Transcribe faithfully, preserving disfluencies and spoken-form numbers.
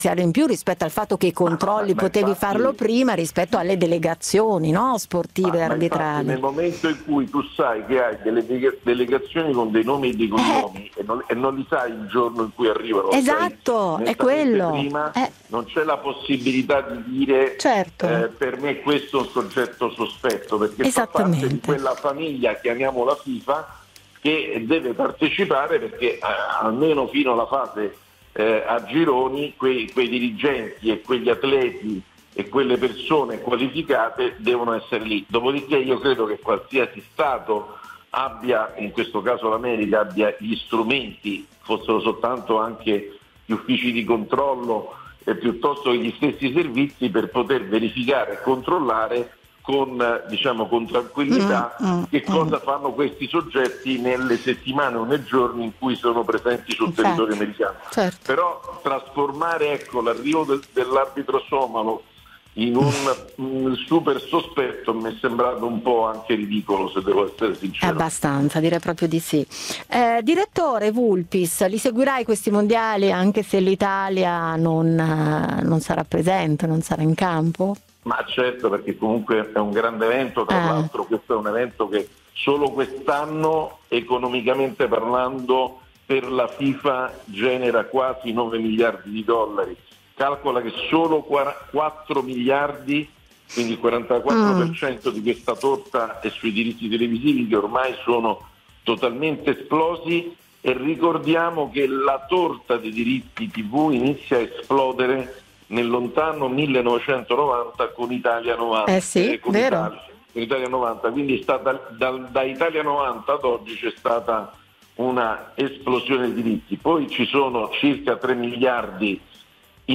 in più rispetto al fatto che i controlli ma, ma potevi infatti, farlo prima rispetto alle delegazioni, no? Sportive ma, ma arbitrali. nel momento in cui tu sai che hai delle delegazioni con dei nomi e dei cognomi eh. e, non, e non li sai il giorno in cui arrivano, esatto, è quello. Prima, eh. non c'è la possibilità di dire certo. eh, per me questo è un soggetto sospetto, perché fa parte di quella famiglia, chiamiamola FIFA, che deve partecipare, perché eh, almeno fino alla fase eh, a gironi quei, quei dirigenti e quegli atleti e quelle persone qualificate devono essere lì. Dopodiché io credo che qualsiasi Stato abbia, in questo caso l'America, abbia gli strumenti, fossero soltanto anche gli uffici di controllo eh, piuttosto che gli stessi servizi, per poter verificare e controllare con, diciamo, con tranquillità mm, mm, che cosa mm. fanno questi soggetti nelle settimane o nei giorni in cui sono presenti sul Infatti, territorio americano. Certo. Però trasformare, ecco, l'arrivo del, dell'arbitro somalo in un, un super sospetto mi è sembrato un po' anche ridicolo, se devo essere sincero. Abbastanza, direi proprio di sì. Eh, direttore Vulpis, li seguirai questi mondiali anche se l'Italia non, non sarà presente, non sarà in campo? Ma certo, perché comunque è un grande evento, tra eh. l'altro questo è un evento che solo quest'anno, economicamente parlando, per la FIFA genera quasi nove miliardi di dollari. Calcola che solo quattro miliardi, quindi il quarantaquattro per cento mm. di questa torta è sui diritti televisivi, che ormai sono totalmente esplosi, e ricordiamo che la torta dei diritti tivù inizia a esplodere nel lontano millenovecentonovanta con Italia novanta. Eh sì, eh, con vero. Italia, con Italia novanta, quindi è stata, da, da Italia novanta ad oggi c'è stata una esplosione di diritti. Poi ci sono circa tre miliardi